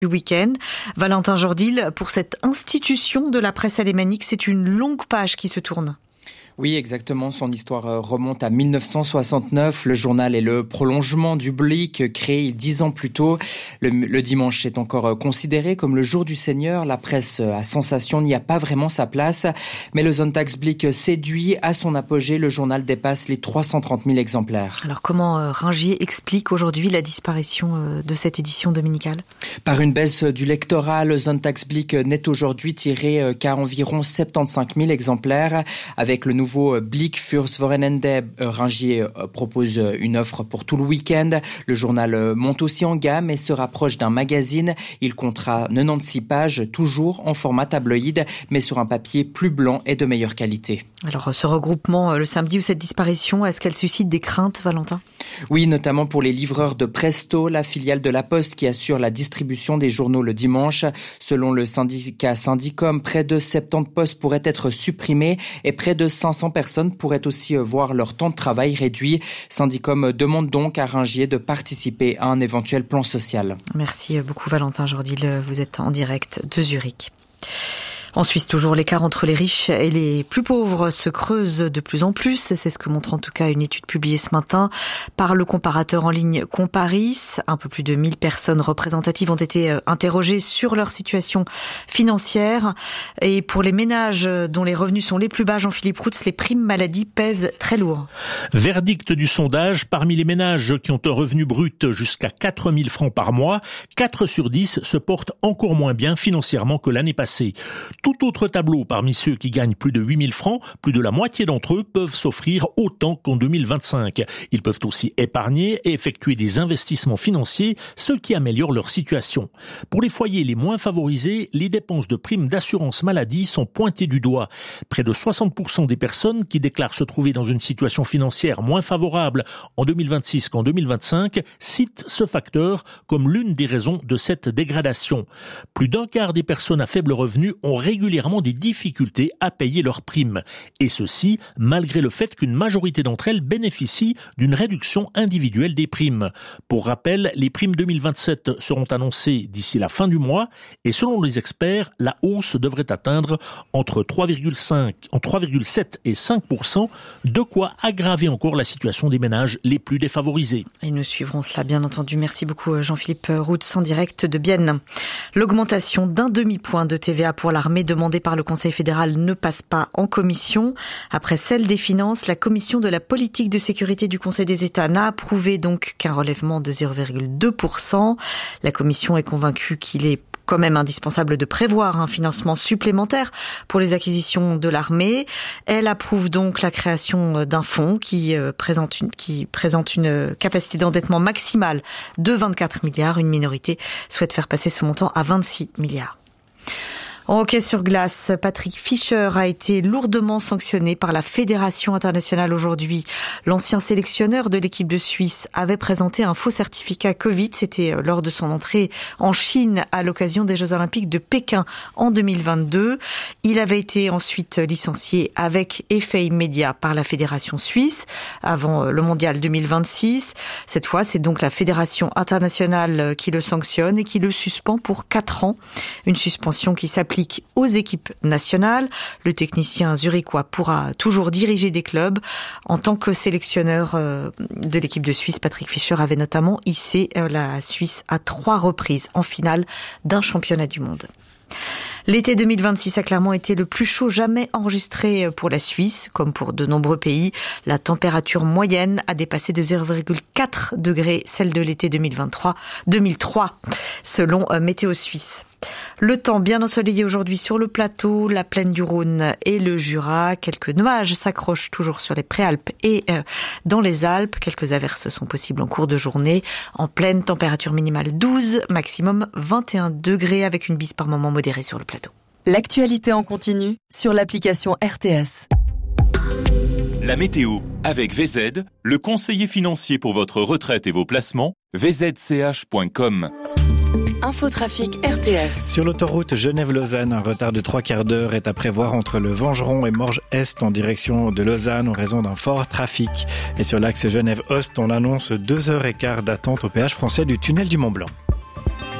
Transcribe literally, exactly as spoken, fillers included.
du week-end. Valentin Jordil, pour cette institution de la presse alémanique, c'est une longue page qui se tourne. Oui, exactement. Son histoire remonte à mille neuf cent soixante-neuf. Le journal est le prolongement du Blick, créé dix ans plus tôt. Le, le dimanche est encore considéré comme le jour du Seigneur. La presse à sensation n'y a pas vraiment sa place. Mais le Sonntagsblick séduit. À son apogée, le journal dépasse les trois cent trente mille exemplaires. Alors comment Ringier explique aujourd'hui la disparition de cette édition dominicale ? Par une baisse du lectorat, le Sonntagsblick n'est aujourd'hui tiré qu'à environ soixante-quinze mille exemplaires. Avec le nouveau Blick fürs Wochenende, Ringier propose une offre pour tout le week-end. Le journal monte aussi en gamme et se rapproche d'un magazine. Il comptera quatre-vingt-seize pages, toujours en format tabloïd, mais sur un papier plus blanc et de meilleure qualité. Alors ce regroupement le samedi ou cette disparition, est-ce qu'elle suscite des craintes, Valentin ? Oui, notamment pour les livreurs de Presto, la filiale de la Poste qui assure la distribution des journaux le dimanche. Selon le syndicat Syndicom, près de soixante-dix postes pourraient être supprimés et près de cinq cents personnes pourraient aussi voir leur temps de travail réduit. Syndicom demande donc à Ringier de participer à un éventuel plan social. Merci beaucoup Valentin Jordil, vous êtes en direct de Zurich. En Suisse, toujours, l'écart entre les riches et les plus pauvres se creuse de plus en plus. C'est ce que montre en tout cas une étude publiée ce matin par le comparateur en ligne Comparis. Un peu plus de mille personnes représentatives ont été interrogées sur leur situation financière. Et pour les ménages dont les revenus sont les plus bas, Jean-Philippe Routz, les primes maladie pèsent très lourd. Verdict du sondage, parmi les ménages qui ont un revenu brut jusqu'à quatre mille francs par mois, quatre sur dix se portent encore moins bien financièrement que l'année passée. Tout autre tableau, parmi ceux qui gagnent plus de huit mille francs, plus de la moitié d'entre eux peuvent s'offrir autant qu'en deux mille vingt-cinq. Ils peuvent aussi épargner et effectuer des investissements financiers, ce qui améliore leur situation. Pour les foyers les moins favorisés, les dépenses de primes d'assurance maladie sont pointées du doigt. Près de soixante pour cent des personnes qui déclarent se trouver dans une situation financière moins favorable en deux mille vingt-six qu'en deux mille vingt-cinq citent ce facteur comme l'une des raisons de cette dégradation. Plus d'un quart des personnes à faible revenu ont régulièrement des difficultés à payer leurs primes. Et ceci, malgré le fait qu'une majorité d'entre elles bénéficient d'une réduction individuelle des primes. Pour rappel, les primes deux mille vingt-sept seront annoncées d'ici la fin du mois et selon les experts, la hausse devrait atteindre entre trois virgule cinq, entre trois virgule sept et cinq pour cent, de quoi aggraver encore la situation des ménages les plus défavorisés. Et nous suivrons cela bien entendu. Merci beaucoup Jean-Philippe Routz en direct de Bienne. L'augmentation d'un demi-point de T V A pour l'armée demandée par le Conseil fédéral ne passe pas en commission. Après celle des finances, la commission de la politique de sécurité du Conseil des États n'a approuvé donc qu'un relèvement de zéro virgule deux pour cent. La commission est convaincue qu'il est quand même indispensable de prévoir un financement supplémentaire pour les acquisitions de l'armée. Elle approuve donc la création d'un fonds qui présente une, qui présente une capacité d'endettement maximale de vingt-quatre milliards. Une minorité souhaite faire passer ce montant à vingt-six milliards. En hockey sur glace, Patrick Fischer a été lourdement sanctionné par la Fédération internationale aujourd'hui. L'ancien sélectionneur de l'équipe de Suisse avait présenté un faux certificat Covid. C'était lors de son entrée en Chine à l'occasion des Jeux Olympiques de Pékin en deux mille vingt-deux. Il avait été ensuite licencié avec effet immédiat par la Fédération suisse avant le Mondial deux mille vingt-six. Cette fois, c'est donc la Fédération internationale qui le sanctionne et qui le suspend pour quatre ans. Une suspension qui s'applique aux équipes nationales. Le technicien zurichois pourra toujours diriger des clubs. En tant que sélectionneur de l'équipe de Suisse, Patrick Fischer avait notamment hissé la Suisse à trois reprises en finale d'un championnat du monde. L'été deux mille vingt-six a clairement été le plus chaud jamais enregistré pour la Suisse, comme pour de nombreux pays. La température moyenne a dépassé de zéro virgule quatre degrés celle de l'été deux mille vingt-trois, deux mille trois, selon Météo Suisse. Le temps bien ensoleillé aujourd'hui sur le plateau, la plaine du Rhône et le Jura. Quelques nuages s'accrochent toujours sur les Préalpes et euh, dans les Alpes. Quelques averses sont possibles en cours de journée. En pleine, température minimale douze, maximum vingt et un degrés avec une bise par moment modérée sur le plateau. L'actualité en continu sur l'application R T S. La météo avec V Z, le conseiller financier pour votre retraite et vos placements, v z c h point com. Infotrafic R T S. Sur l'autoroute Genève-Lausanne, un retard de trois quarts d'heure est à prévoir entre le Vengeron et Morges-Est en direction de Lausanne en raison d'un fort trafic. Et sur l'axe Genève-Ost, on annonce deux heures et quart d'attente au péage français du tunnel du Mont-Blanc.